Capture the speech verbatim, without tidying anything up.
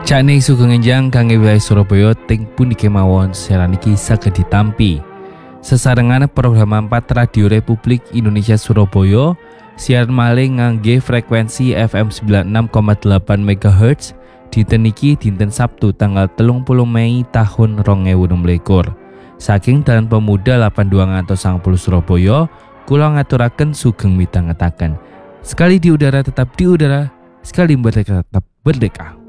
Cakne sugeng enjang kangge wilayah Surabaya ting puniki mawon siaran iki saged ditampi. Sesarengan program empat Radio Republik Indonesia Surabaya siaran malih ngangge frekuensi F M sembilan puluh enam koma delapan megahertz dinten iki dinten Sabtu tanggal telung puluh Mei tahun rong ewu enem likur. Saking Dalan Pemuda delapan dua ngantos sangang puluh Surabaya, kula ngaturaken sugeng midhangetaken. Sekali di udara tetap di udara, sekali merdeka tetap merdeka.